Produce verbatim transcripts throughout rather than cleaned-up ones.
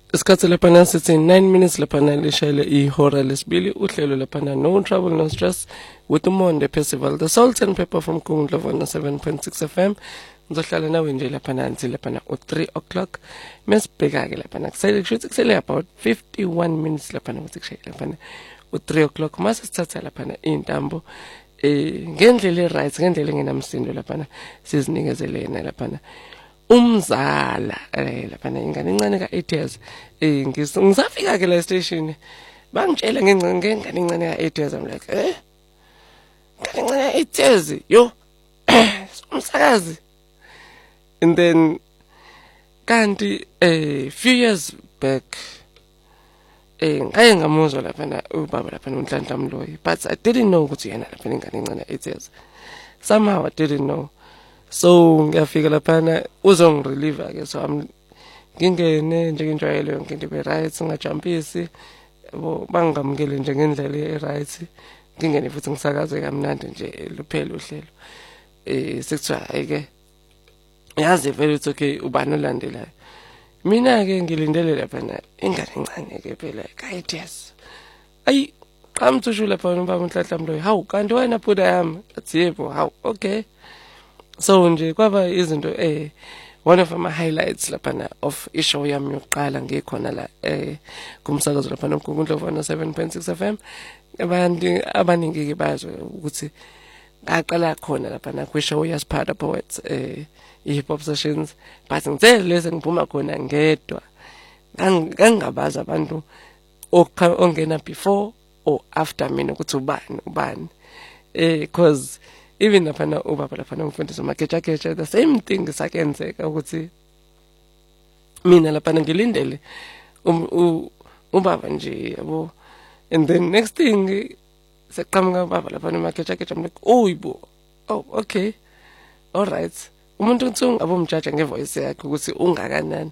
Isikhathi laphana sithi nine minutes laphana lishayile ihora lesibili uhlelo laphana no trouble no stress with uMonde Festival the Salt and Pepper from Kungdlovana seven point six F M ngizohlala nawe nje laphana until laphana o three o'clock mesibheka ke laphana kusele kushuthi kusele about fifty-one minutes laphana ukuthi kushayile laphana o three o'clock mase sithatha laphana intambo eh ngendlela eright ngendlela engenamsindo laphana sizinikezele yena laphana umzala eh laphana ingane encane ka eight years eh ngisafika ke la station bangitshela ngengane encane ka eight years I'm like eh ngane encane ka eight years yo umsakazi and then kanti eh few years back eh ngaye ngamuzwa laphana ubaba laphana uNhlanhla Mloyi but I didn't know ukuthi yena laphana ingane encane ka eight years somehow I didn't know. So ngiyafika laphana uzongirelieve ke so am ngingene nje enjoyele yonke into be right singajumpisi yabo bangamukele nje ngendlela e right ngingene futhi ngisakaze kamnandi nje luphela uhlelo eh sekuthiwa ayike yazi vele ukuthi okay ubani olandelayo mina ke ngilindele laphana ingane encane ke phela eight years ayi qamthushu lapha ubaba uNhlanhla Mloyi hawu kanti wena phuda yami athi yebo hawu okay. So nje kwaba izinto eh one of my highlights laphana of ishow yami yokuqala ngikhona la eh kumsakazo laphana kuNkundlovana seven point six F M abantu abaningi ke bazo ukuthi ngaqala khona laphana kwishow yaSiphatha Poets eh hip hop sessions but ngithe lese ngiphuma khona ngedwa ngangabaza abantu ongena before or after mina ukuthi ubani ubani eh because even laphana ubaba laphana ngifundisa makecha kecha the same thing sakenzeka ukuthi mina laphana ngilindele um ubaba nje yabo and then next thing seqhamuka ubaba laphana makecha kecha I'm like oh ibo oh okay all right umuntu uthi abomjaja ngevoice yakhe ukuthi ungakanani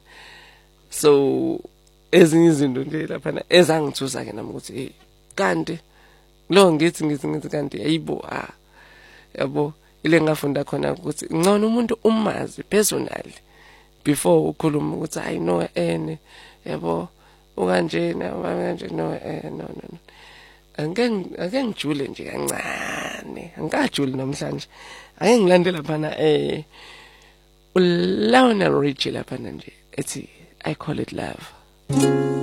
so ezinye izinto nje laphana ezangithusa ke nami ukuthi hey kanti lo ngithi ngithi ngithi kanti ayibo ah yabo ile ngafunda khona ukuthi ngcono umuntu umazi personally before ukhuluma ukuthi I know ene yabo ukanjena kanje no eh no no angeke ake ngijule nje kancane angikajuli namhlanje ake ngilandela phana eh uLionel Richie lapha nje ethi I call it love.